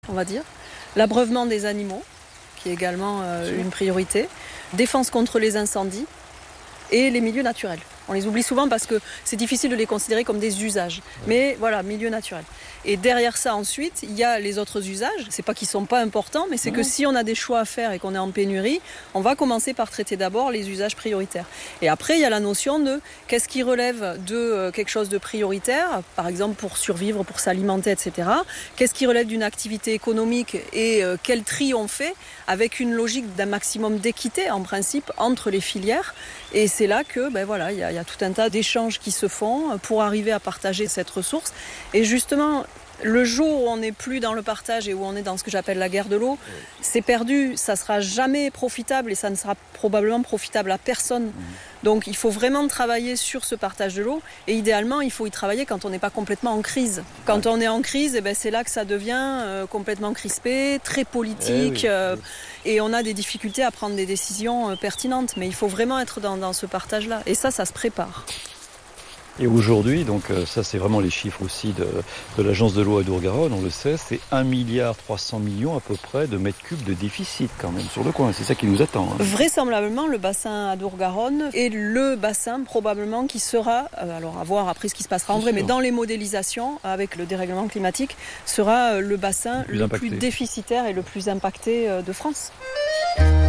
on va dire. L'abreuvement des animaux, qui est également une priorité. Défense contre les incendies et les milieux naturels. On les oublie souvent parce que c'est difficile de les considérer comme des usages. Mais voilà, milieu naturel. Et derrière ça, ensuite, il y a les autres usages. C'est pas qu'ils sont pas importants, mais c'est que si on a des choix à faire et qu'on est en pénurie, on va commencer par traiter d'abord les usages prioritaires. Et après, il y a la notion de qu'est-ce qui relève de quelque chose de prioritaire, par exemple pour survivre, pour s'alimenter, etc. Qu'est-ce qui relève d'une activité économique et quel tri on fait avec une logique d'un maximum d'équité, en principe, entre les filières. Et c'est là que, il y a tout un tas d'échanges qui se font pour arriver à partager cette ressource. Et justement, le jour où on n'est plus dans le partage et où on est dans ce que j'appelle la guerre de l'eau, c'est perdu, ça ne sera jamais profitable et ça ne sera probablement profitable à personne. Donc il faut vraiment travailler sur ce partage de l'eau et idéalement il faut y travailler quand on n'est pas complètement en crise. Quand on est en crise, c'est là que ça devient complètement crispé, très politique et on a des difficultés à prendre des décisions pertinentes. Mais il faut vraiment être dans ce partage-là et ça se prépare. Et aujourd'hui, donc ça c'est vraiment les chiffres aussi de l'agence de l'eau à Dour-Garonne, on le sait, c'est 1,3 milliard à peu près de mètres cubes de déficit quand même sur le coin, c'est ça qui nous attend. Vraisemblablement le bassin à Dour-Garonne est le bassin probablement qui sera, alors à voir après ce qui se passera en vrai, mais dans les modélisations avec le dérèglement climatique, sera le bassin le plus déficitaire et le plus impacté de France.